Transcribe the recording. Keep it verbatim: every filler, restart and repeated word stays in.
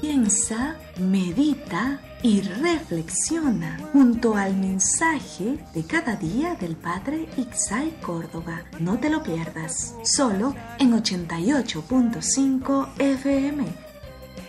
Piensa, medita y reflexiona junto al mensaje de cada día del Padre Itzhak Córdoba. No te lo pierdas, solo en ochenta y ocho punto cinco F M.